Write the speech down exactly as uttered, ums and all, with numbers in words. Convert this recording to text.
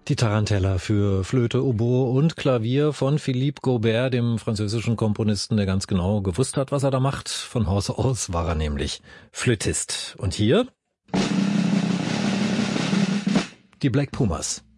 Die Tarantella für Flöte, Oboe und Klavier von Philippe Gaubert, dem französischen Komponisten, der ganz genau gewusst hat, was er da macht. Von Haus aus war er nämlich Flötist. Und hier die Black Pumas.